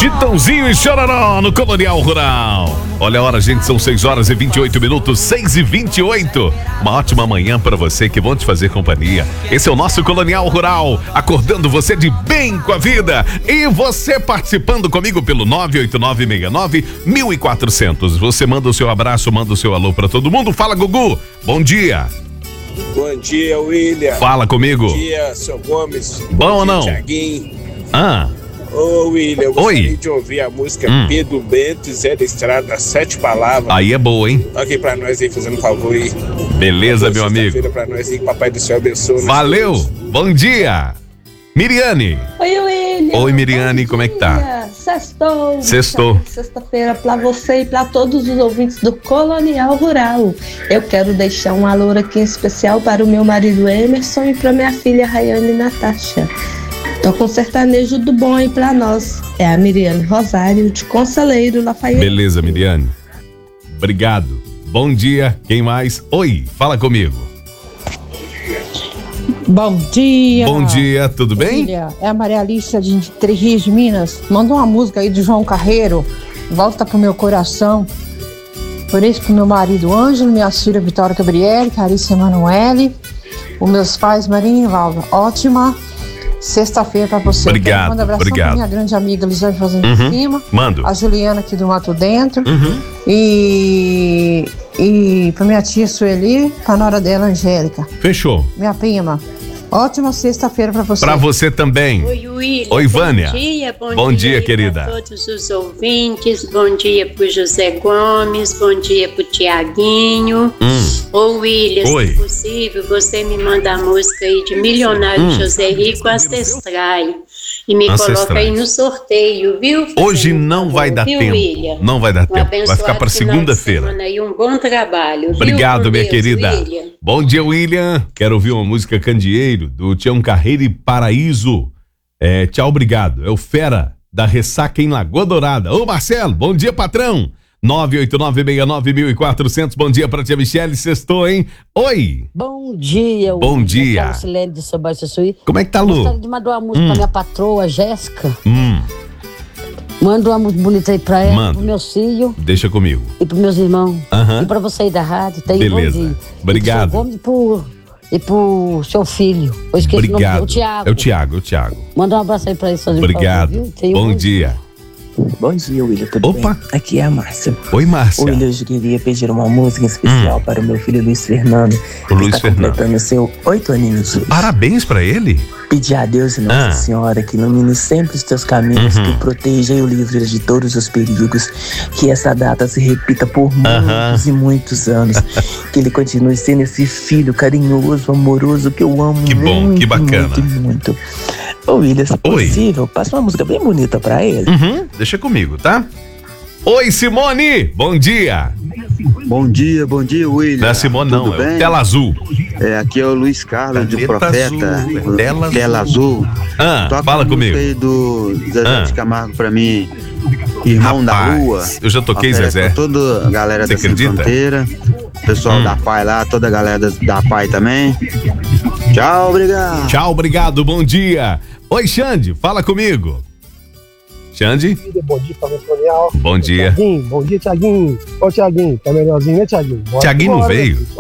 Chitãozinho e Chororó no Colonial Rural. Olha a hora, gente, são 6h28, 6h28. Uma ótima manhã para você, que bom te fazer companhia. Esse é o nosso Colonial Rural, acordando você de bem com a vida. E você participando comigo pelo 98969-1400. Você manda o seu abraço, manda o seu alô para todo mundo. Fala, Gugu, bom dia. Bom dia, William. Fala comigo. Bom dia, seu Gomes. Bom ou não? Thiaguinho. Ô, William, eu gostaria de ouvir a música Pedro Bento e Zé da Estrada, 7 palavras. Aí é boa, hein? Aqui pra nós aí, fazendo um favor aí. Beleza, meu amigo. Pra nós aí, que Papai do Céu abençoe. Valeu, bom dia. Miriane. Oi, William. Oi, Miriane, como é que tá? Sextou. Sexta-feira pra você e pra todos os ouvintes do Colonial Rural. Eu quero deixar um alô aqui em especial para o meu marido Emerson e pra minha filha Rayane Natasha. Tô com sertanejo do bom aí pra nós. É a Miriane Rosário, de Conselheiro Lafayette. Beleza, Miriane. Obrigado. Bom dia. Quem mais? Oi, fala comigo. Bom dia. Bom dia, tudo bem? Filha, é a Maria Alice de Três Rios, Minas. Manda uma música aí do João Carreiro. Volta pro meu coração. Por isso, pro meu marido Ângelo, minha filha Vitória Gabriele, Carissa Emanuele, os meus pais Marinho e Valda. Ótima sexta-feira pra você. Obrigado, manda abração pra minha grande amiga Lisane Fazendo de Cima. Mando. A Juliana aqui do Mato Dentro. E pra minha tia Sueli, pra nora dela, Angélica. Fechou. Minha prima. Ótima sexta-feira pra você. Pra você também. Oi, William. Oi, Vânia. Bom dia, querida. Pra todos os ouvintes. Bom dia pro José Gomes. Bom dia pro Tiaguinho. Ô, William, se possível, você me manda a música aí de Milionário José Rico Ancestrai. E me coloca aí no sorteio, viu? Hoje não vai dar tempo. William? Não vai dar tempo. Vai ficar para segunda-feira. E um bom trabalho. Obrigado, minha querida. William. Bom dia, William. Quero ouvir uma música Candeeiro, do Tião Carreiro e Paraíso. Tchau, obrigado. É o Fera, da Ressaca em Lagoa Dourada. Ô, Marcelo, bom dia, patrão. 98969-1400. Bom dia pra tia Michele. Sextou, hein? Oi. Bom dia. Bom dia. De Sobaiçuí. Como é que tá, Lu? Gostaria de mandar uma música pra minha patroa, Jéssica. Manda uma música bonita aí pra ela, pro meu filho. Deixa comigo. E pros meus irmãos. E pra você aí da rádio. Beleza. Bom dia. Obrigado. E pro seu filho. Eu esqueci o nome, o Thiago. É o Thiago. Manda um abraço aí pra ele. Obrigado. Bom dia. Bom dia, William, tudo bem? Aqui é a Márcia. Oi, Márcia. William, eu queria pedir uma música especial para o meu filho Luiz Fernando. O Luiz Fernando. Completando seu 8 aninhos hoje. Parabéns pra ele. Pedir a Deus e Nossa Senhora que ilumine sempre os teus caminhos, que o proteja e o livre de todos os perigos, que essa data se repita por muitos e muitos anos, que ele continue sendo esse filho carinhoso, amoroso, que eu amo muito, bom, que bacana. muito. Ô, William, se possível, passa uma música bem bonita pra ele. Deixa comigo, tá? Oi, Simone, bom dia. Bom dia, William. Não é Simone, tudo não, bem? é o Tela Azul. Aqui é o Luiz Carlos de Profeta. Azul, Tela Azul. Toca fala comigo. Aí do Zezé de Camargo pra mim, irmão da rua. Eu já toquei, Zezé. Pra toda a galera da Sem Fronteira, pessoal da PAI lá, toda a galera da PAI também. Tchau, obrigado. Tchau, obrigado, bom dia. Oi, Xande, fala comigo. Xande? Bom dia pra Colonial. Bom dia. Bom dia, Thiaguinho. Ô, Thiaguinho, tá melhorzinho, né, Thiaguinho? Thiaguinho não veio.